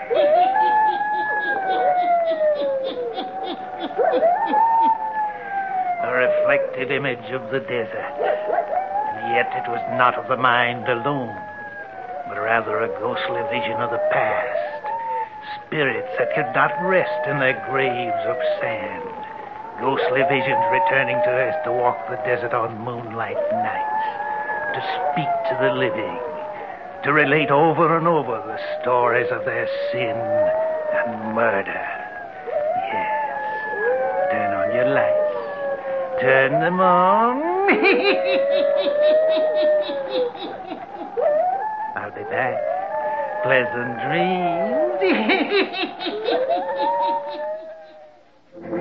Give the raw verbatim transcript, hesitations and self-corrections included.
A reflected image of the desert. And yet it was not of the mind alone, but rather a ghostly vision of the past. Spirits that could not rest in their graves of sand. Ghostly visions returning to earth to walk the desert on moonlight nights. To speak to the living. To relate over and over the stories of their sin and murder. Yes. Turn on your lights. Turn them on. I'll be back. Pleasant dreams.